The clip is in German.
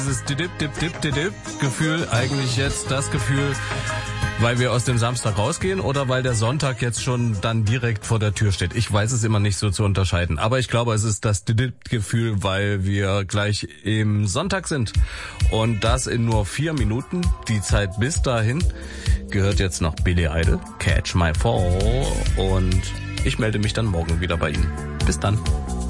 Dieses Gefühl eigentlich jetzt das Gefühl, weil wir aus dem Samstag rausgehen oder weil der Sonntag jetzt schon dann direkt vor der Tür steht? Ich weiß es immer nicht so zu unterscheiden. Aber ich glaube, es ist das Gefühl, weil wir gleich im Sonntag sind. Und das in nur 4 Minuten. Die Zeit bis dahin gehört jetzt noch Billy Idol, Catch My Fall. Und ich melde mich dann morgen wieder bei Ihnen. Bis dann.